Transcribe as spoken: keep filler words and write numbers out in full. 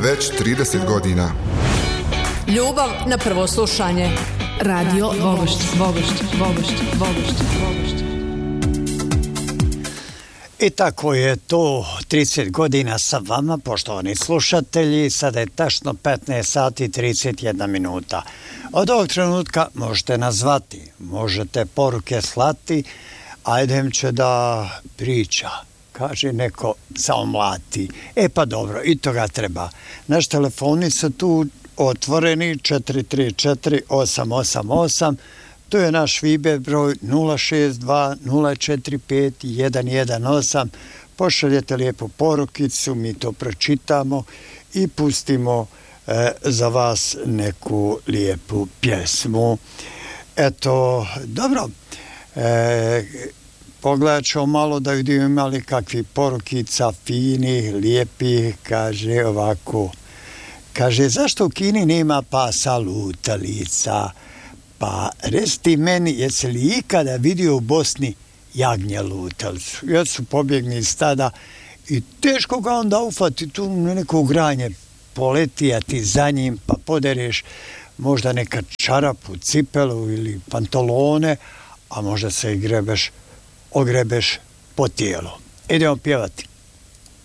već trideset godina. Ljubav na prvo slušanje. Radio Vogošć, Vogošć, Vogošć, Vogošć, Vogošć. I tako je to trideset godina sa vama, poštovani slušatelji. Sada je tačno petnaest sati i trideset jedna minuta. Od ovog trenutka možete nazvati, možete poruke slati, a Edem će da priča. Kaže neko, samo mlati. E pa dobro, i toga treba. Naš telefoni su tu otvoreni četiri tri četiri osam osam osam. To je naš Viber broj nula šest dva nula četiri pet jedan jedan osam. Pošaljete lijepu porukicu, mi to pročitamo i pustimo e, za vas neku lijepu pjesmu. Eto, dobro. E, pogledat ćemo malo da vidimo imali kakvi porukica fini, lijepi, kaže ovako. Kaže, zašto u Kini nema pasa lutalica? Pa resti meni, jesi li ikada vidio u Bosni jagnje lutalicu? Ja su pobjegni iz stada i teško ga onda ufati tu na neko granje, poleti, a ti za njim, pa podereš možda neka čarapu, cipelu ili pantalone, a možda se i grebeš, ogrebeš po tijelu. Idemo pjevati.